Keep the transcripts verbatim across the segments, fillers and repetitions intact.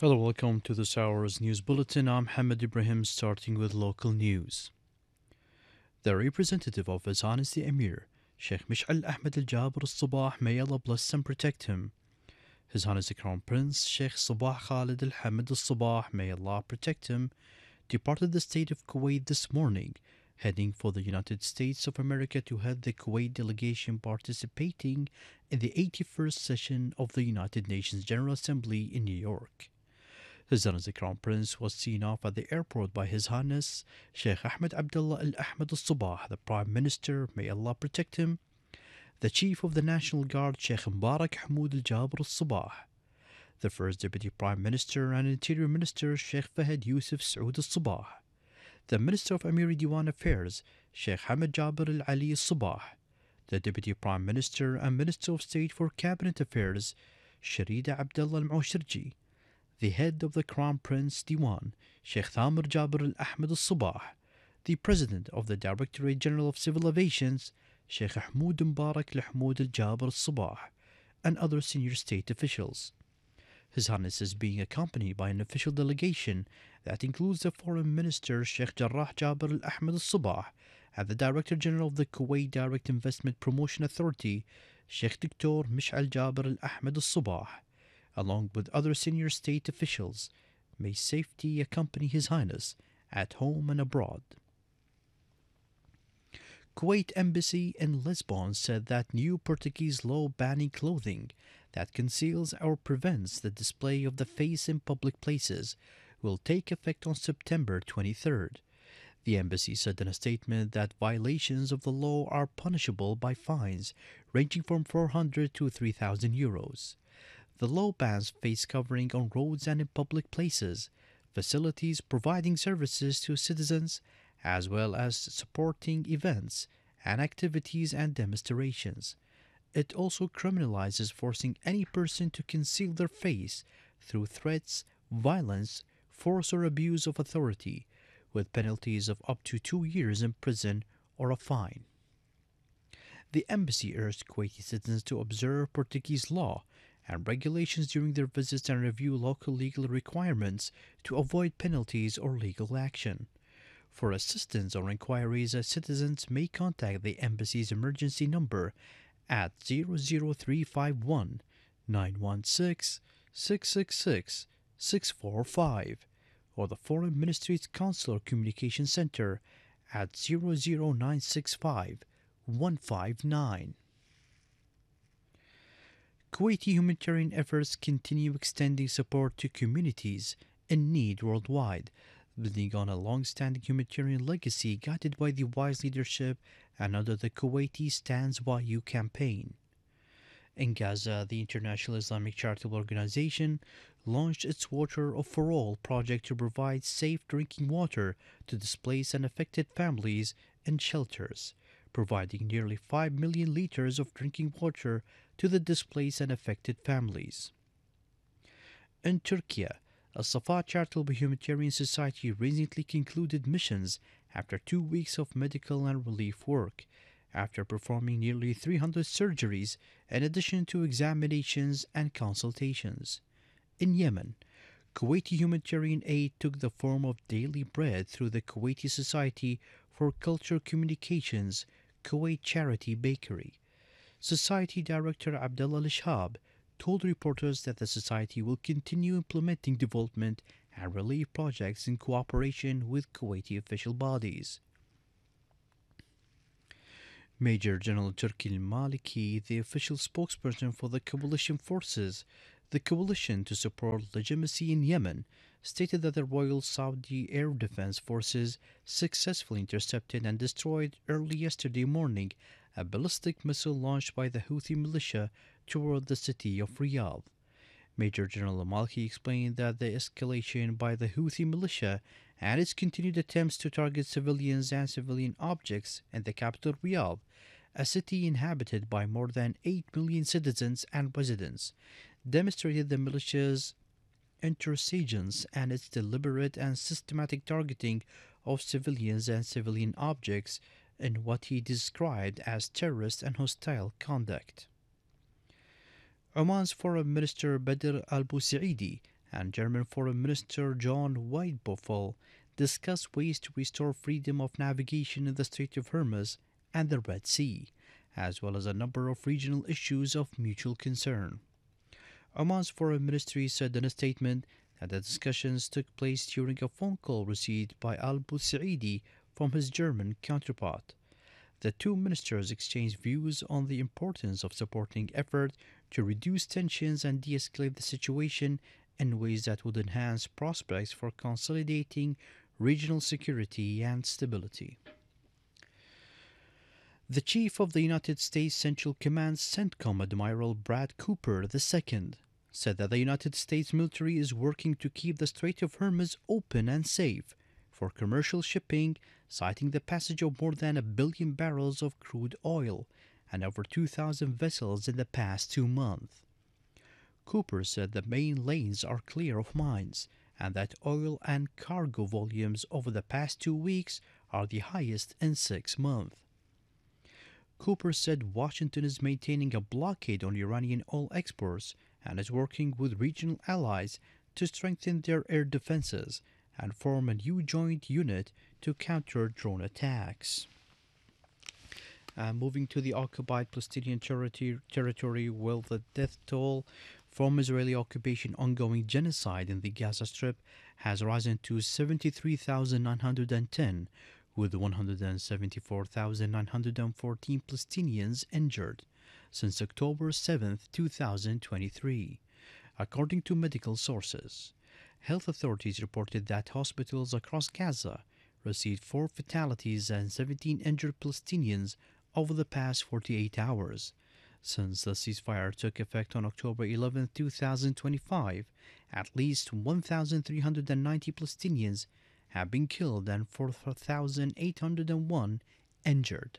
Hello, welcome to this hour's news bulletin. I'm Hamad Ibrahim, starting with local news. The representative of His Highness the Emir, Sheikh Mish'al Ahmed Al Jabir Al Sabah, may Allah bless and protect him. His Highness the Crown Prince, Sheikh Sabah Khalid Al Hamid Al Sabah, may Allah protect him, departed the state of Kuwait this morning, heading for the United States of America to head the Kuwait delegation participating in the eighty-first session of the United Nations General Assembly in New York. His Highness the Crown Prince was seen off at the airport by His Highness Sheikh Ahmed Abdullah Al Ahmed Al Sabah, the Prime Minister, may Allah protect him, the Chief of the National Guard Sheikh Mubarak Hamoud Al Jabir Al Sabah, the First Deputy Prime Minister and Interior Minister Sheikh Fahad Yusuf Saud Al Sabah, the Minister of Amiri Diwan Affairs Sheikh Hamad Jabir Al Ali Al Sabah, the Deputy Prime Minister and Minister of State for Cabinet Affairs Sharida Abdullah Al Maushirji, the head of the Crown Prince Diwan, Sheikh Thamir Jabir Al Ahmed Al Sabah, the President of the Directorate General of Civil Aviations, Sheikh Ahmoud Mubarak Al Hamoud Al Jabir Al Sabah, and other senior state officials. His Highness is being accompanied by an official delegation that includes the Foreign Minister Sheikh Jarrah Jabir Al Ahmed Al Sabah and the Director General of the Kuwait Direct Investment Promotion Authority, Sheikh Doctor Mish'al Jabir Al Ahmed Al Sabah, along with other senior state officials. May safety accompany His Highness at home and abroad. Kuwait Embassy in Lisbon said that new Portuguese law banning clothing that conceals or prevents the display of the face in public places will take effect on September twenty-third. The embassy said in a statement that violations of the law are punishable by fines ranging from four hundred to three thousand euros. The law bans face covering on roads and in public places, facilities providing services to citizens, as well as supporting events and activities and demonstrations. It also criminalizes forcing any person to conceal their face through threats, violence, force, or abuse of authority, with penalties of up to two years in prison or a fine. The embassy urged Kuwaiti citizens to observe Portuguese law and regulations during their visits and review local legal requirements to avoid penalties or legal action. For assistance or inquiries, citizens may contact the embassy's emergency number at zero zero three five one, nine one six, six six six, six four five or the Foreign Ministry's Consular Communication Center at zero zero nine six five, one five nine. Kuwaiti humanitarian efforts continue extending support to communities in need worldwide, building on a long-standing humanitarian legacy guided by the wise leadership and under the Kuwaiti Stands By You campaign. In Gaza, the International Islamic Charitable Organization launched its Water for All project to provide safe drinking water to displaced and affected families in shelters, providing nearly five million liters of drinking water to the displaced and affected families. In Turkey, a Safa Charitable Humanitarian Society recently concluded missions after two weeks of medical and relief work, after performing nearly three hundred surgeries in addition to examinations and consultations. In Yemen, Kuwaiti humanitarian aid took the form of daily bread through the Kuwaiti Society for Cultural Communications Kuwait Charity Bakery. Society Director Abdullah Al-Shahab told reporters that the society will continue implementing development and relief projects in cooperation with Kuwaiti official bodies. Major General Turki al-Maliki, the official spokesperson for the coalition forces, the coalition to support legitimacy in Yemen, stated that the Royal Saudi Air Defense Forces successfully intercepted and destroyed early yesterday morning a ballistic missile launched by the Houthi militia toward the city of Riyadh. Major General al-Maliki explained that the escalation by the Houthi militia and its continued attempts to target civilians and civilian objects in the capital Riyadh, a city inhabited by more than eight million citizens and residents, demonstrated the militia's intransigence and its deliberate and systematic targeting of civilians and civilian objects in what he described as terrorist and hostile conduct. Oman's Foreign Minister Badr al-Busaidi and German Foreign Minister John Weidhofer discussed ways to restore freedom of navigation in the Strait of Hormuz and the Red Sea, as well as a number of regional issues of mutual concern. Oman's foreign ministry said in a statement that the discussions took place during a phone call received by Al Busaidi from his German counterpart. The two ministers exchanged views on the importance of supporting efforts to reduce tensions and de-escalate the situation in ways that would enhance prospects for consolidating regional security and stability. The Chief of the United States Central Command CENTCOM Admiral Brad Cooper the Second said that the United States military is working to keep the Strait of Hormuz open and safe for commercial shipping, citing the passage of more than a billion barrels of crude oil and over two thousand vessels in the past two months. Cooper said the main lanes are clear of mines and that oil and cargo volumes over the past two weeks are the highest in six months. Cooper said Washington is maintaining a blockade on Iranian oil exports and is working with regional allies to strengthen their air defenses and form a new joint unit to counter drone attacks. Uh, moving to the occupied Palestinian territory, territory, well, the death toll from Israeli occupation ongoing genocide in the Gaza Strip has risen to seventy-three thousand nine hundred ten, with one hundred seventy-four thousand nine hundred fourteen Palestinians injured since October seventh, two thousand twenty-three, according to medical sources. Health authorities reported that hospitals across Gaza received four fatalities and seventeen injured Palestinians over the past forty-eight hours. Since the ceasefire took effect on October eleventh, two thousand twenty-five, at least one thousand three hundred ninety Palestinians have been killed and four thousand eight hundred one injured.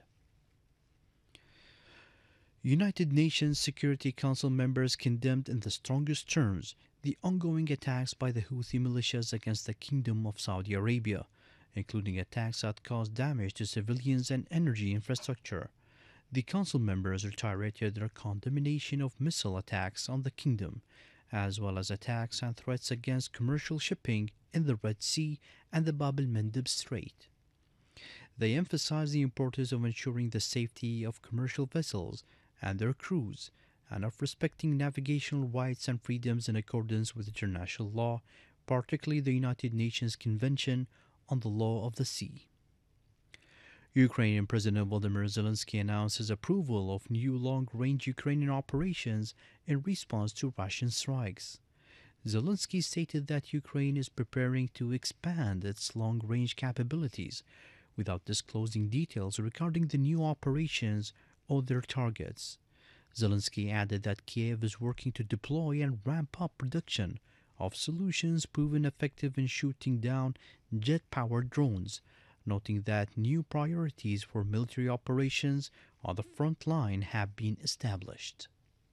United Nations Security Council members condemned in the strongest terms the ongoing attacks by the Houthi militias against the Kingdom of Saudi Arabia, including attacks that caused damage to civilians and energy infrastructure. The Council members reiterated their condemnation of missile attacks on the kingdom, as well as attacks and threats against commercial shipping in the Red Sea and the Bab el-Mandeb Strait. They emphasized the importance of ensuring the safety of commercial vessels and their crews, and of respecting navigational rights and freedoms in accordance with international law, particularly the United Nations Convention on the Law of the Sea. Ukrainian President Volodymyr Zelensky announced his approval of new long-range Ukrainian operations in response to Russian strikes. Zelensky stated that Ukraine is preparing to expand its long-range capabilities without disclosing details regarding the new operations or their targets. Zelensky added that Kiev is working to deploy and ramp up production of solutions proven effective in shooting down jet-powered drones, noting that new priorities for military operations on the front line have been established.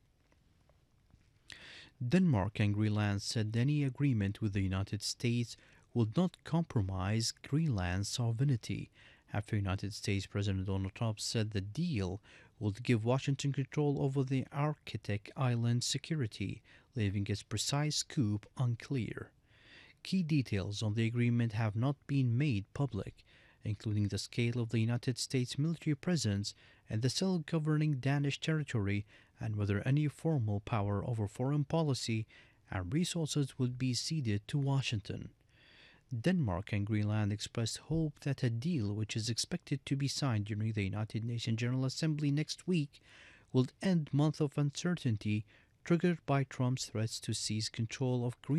Denmark and Greenland said any agreement with the United States would not compromise Greenland's sovereignty, after United States President Donald Trump said the deal would give Washington control over the Arctic island security, leaving its precise scope unclear. Key details on the agreement have not been made public, including the scale of the United States military presence and the self-governing Danish territory, and whether any formal power over foreign policy and resources would be ceded to Washington. Denmark and Greenland expressed hope that a deal, which is expected to be signed during the United Nations General Assembly next week, will end months of uncertainty triggered by Trump's threats to seize control of Greenland